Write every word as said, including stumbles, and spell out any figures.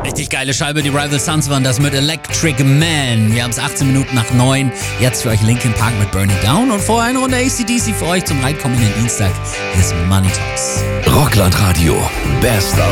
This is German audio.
Richtig geile Scheibe, die Rival Sons waren das mit Electric Man. Wir haben es achtzehn Minuten nach neun. Jetzt für euch Linkin Park mit Burning Down und vorher eine Runde A C D C für euch zum reinkommenden Dienstag. Hier ist Money Talks. Rockland Radio, best